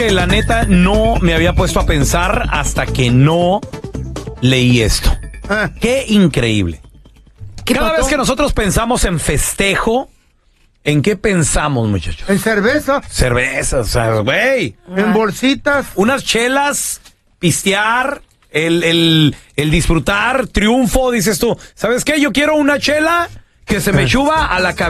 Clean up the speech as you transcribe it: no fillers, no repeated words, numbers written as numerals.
que la neta no me había puesto a pensar hasta que no leí esto. Qué increíble. Cada vez que nosotros pensamos en festejo, ¿en qué pensamos, muchachos? En cerveza. Cerveza, o sea, güey. En bolsitas. Unas chelas, pistear, el disfrutar, triunfo, dices tú. ¿Sabes qué? Yo quiero una chela que se me chuba a la cabeza.